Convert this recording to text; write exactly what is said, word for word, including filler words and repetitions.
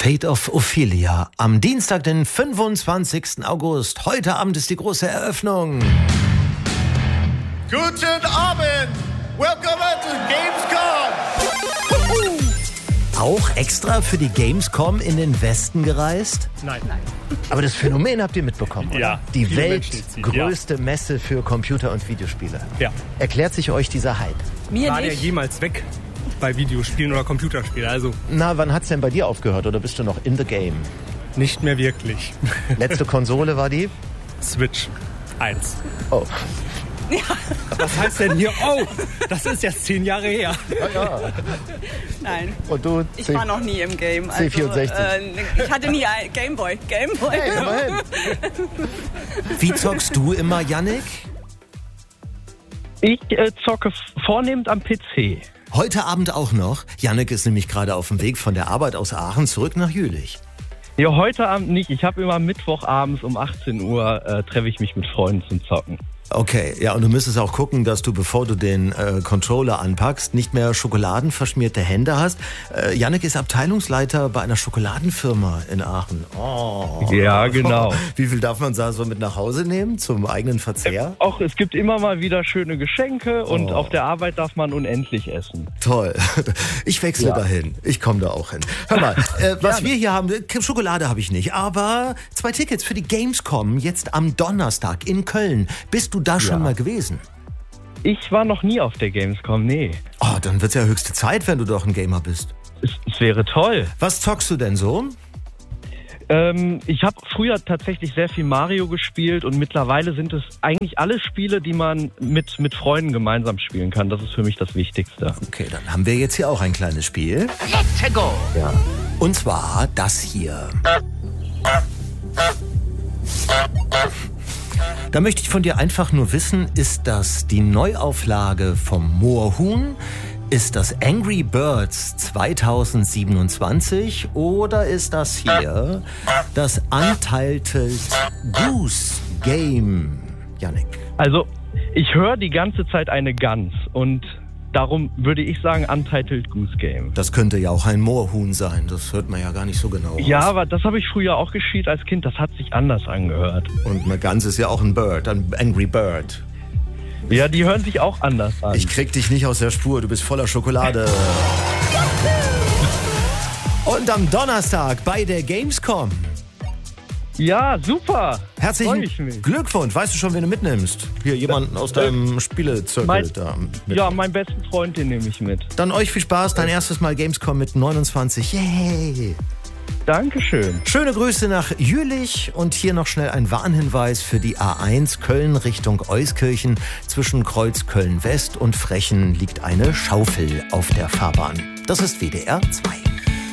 Fate of Ophelia am Dienstag, den fünfundzwanzigsten August. Heute Abend ist die große Eröffnung. Guten Abend! Welcome to Gamescom! Auch extra für die Gamescom in den Westen gereist? Nein. Aber das Phänomen habt ihr mitbekommen, oder? Ja. Die viele Menschen weltgrößte ja. Messe für Computer- und Videospiele. Ja. Erklärt sich euch dieser Hype? Mir War nicht. der jemals weg bei Videospielen oder Computerspielen? Also Na, wann hat's denn bei dir aufgehört oder bist du noch in the game? nicht mehr wirklich. Letzte Konsole war die? Switch eins. Oh. Was heißt denn hier? Oh, das ist jetzt zehn Jahre her. Ja. Nein. Und du? Ich C- war noch nie im Game. Also, C vierundsechzig. Äh, ich hatte nie ein Gameboy. Gameboy. Hey, immerhin. Wie zockst du immer, Yannick? Ich äh, zocke vornehmend am P C. Heute Abend auch noch. Yannick ist nämlich gerade auf dem Weg von der Arbeit aus Aachen zurück nach Jülich. Ja, heute Abend nicht. Ich habe immer Mittwochabends um achtzehn Uhr äh, treffe ich mich mit Freunden zum Zocken. Okay, ja, und du müsstest auch gucken, dass du, bevor du den äh, Controller anpackst, nicht mehr schokoladenverschmierte Hände hast. Äh, Yannick ist Abteilungsleiter bei einer Schokoladenfirma in Aachen. Oh. Ja, genau. Wie viel darf man da so mit nach Hause nehmen zum eigenen Verzehr? Auch es gibt immer mal wieder schöne Geschenke und Oh. auf der Arbeit darf man unendlich essen. Toll. Ich wechsle Ja. dahin. Ich komme da auch hin. Hör mal, äh, was wir hier haben, Schokolade habe ich nicht, aber zwei Tickets für die Gamescom jetzt am Donnerstag in Köln. Bist du da schon Ja. mal gewesen? Ich war noch nie auf der Gamescom, nee. Oh, dann wird's ja höchste Zeit, wenn du doch ein Gamer bist. Es, es wäre toll. Was zockst du denn so? Ähm, ich habe früher tatsächlich sehr viel Mario gespielt und mittlerweile sind es eigentlich alle Spiele, die man mit, mit Freunden gemeinsam spielen kann. Das ist für mich das Wichtigste. Okay, dann haben wir jetzt hier auch ein kleines Spiel. Let's go! Ja. Und zwar das hier. Da möchte ich von dir einfach nur wissen, ist das die Neuauflage vom Moorhuhn? Ist das Angry Birds zweitausendsiebenundzwanzig oder ist das hier das Untitled Goose Game? Yannick. Also, ich höre die ganze Zeit eine Gans und darum würde ich sagen Untitled Goose Game. Das könnte ja auch ein Moorhuhn sein, das hört man ja gar nicht so genau Ja, aus. aber das habe ich früher auch gespielt als Kind, das hat sich anders angehört. Und eine Gans ist ja auch ein Bird, ein Angry Bird. Ja, die hören sich auch anders an. Ich krieg dich nicht aus der Spur, du bist voller Schokolade. Und am Donnerstag bei der Gamescom. Ja, super. Freu ich Herzlichen mich. Glückwunsch. Weißt du schon, wen du mitnimmst? Hier, jemanden aus deinem Spielezirkel Mein- da. Mit. Ja, meinen besten Freund, den nehme ich mit. Dann euch viel Spaß, dein erstes Mal Gamescom mit neunundzwanzig. Yay! Dankeschön. Schöne Grüße nach Jülich und hier noch schnell ein Warnhinweis für die A eins Köln Richtung Euskirchen. Zwischen Kreuz Köln West und Frechen liegt eine Schaufel auf der Fahrbahn. Das ist W D R zwei.